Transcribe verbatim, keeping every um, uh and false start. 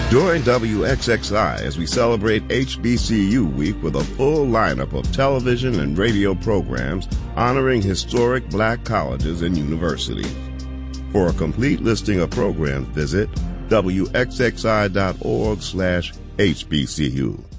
Join W X X I as we celebrate H B C U Week with a full lineup of television and radio programs honoring historic black colleges and universities. For a complete listing of programs, visit W X X I dot org slash H B C U.